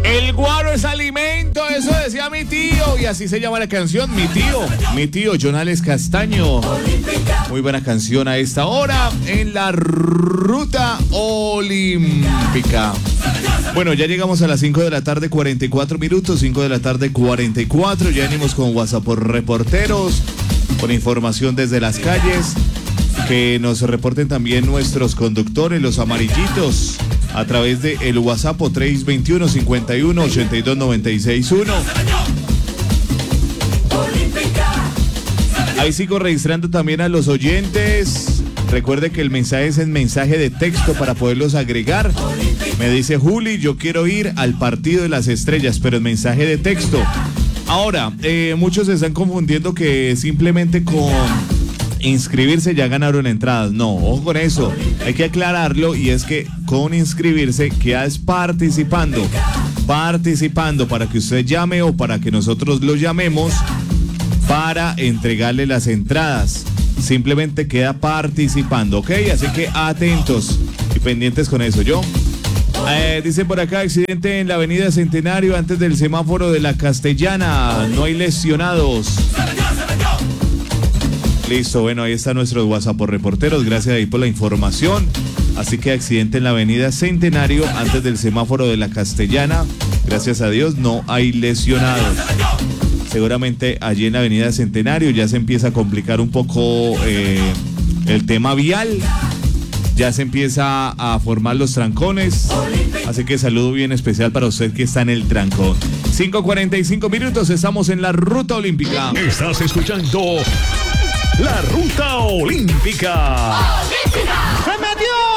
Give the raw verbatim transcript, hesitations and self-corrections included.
El guaro es alimento, eso decía mi tío. Y así se llama la canción, mi tío. Mi tío, Jonales Castaño. Muy buena canción a esta hora en la ruta olímpica. Bueno, ya llegamos a las cinco de la tarde, cuarenta y cuatro minutos. cinco de la tarde, cuarenta y cuatro. Ya venimos con WhatsApp por reporteros, con información desde las calles. Que nos reporten también nuestros conductores, los amarillitos, a través de el WhatsApp tres veintiuno, cincuenta y uno, ochenta y dos, noventa y seis uno. Ahí sigo registrando también a los oyentes. Recuerde que el mensaje es en mensaje de texto para poderlos agregar. Me dice Juli, yo quiero ir al partido de las estrellas, pero en mensaje de texto. Ahora, eh, muchos se están confundiendo que simplemente con inscribirse ya ganaron entradas. No, ojo con eso, hay que aclararlo, y es que con inscribirse quedas participando, participando para que usted llame o para que nosotros lo llamemos para entregarle las entradas. Simplemente queda participando, ¿ok? Así que atentos y pendientes con eso. Yo, eh, dicen por acá, accidente en la avenida Centenario antes del semáforo de la Castellana, no hay lesionados. Listo, bueno, ahí está nuestro WhatsApp por reporteros, gracias ahí por la información. Así que accidente en la avenida Centenario antes del semáforo de la Castellana, gracias a Dios no hay lesionados. Seguramente allí en la avenida Centenario ya se empieza a complicar un poco eh, el tema vial, ya se empieza a formar los trancones, así que saludo bien especial para usted que está en el trancón. cinco cuarenta y cinco minutos, estamos en la ruta olímpica. Estás escuchando la ruta olímpica. ¡Se metió!